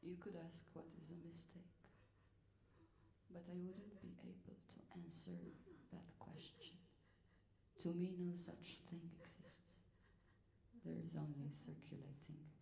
You could ask what is a mistake, but I wouldn't be able to answer that question. To me, no such thing exists. There is only circulating